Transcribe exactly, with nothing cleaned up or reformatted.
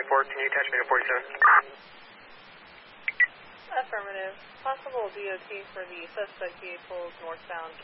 seventy-four, can you attach me to forty-seven? Affirmative. Possible D O T for the suspect vehicles northbound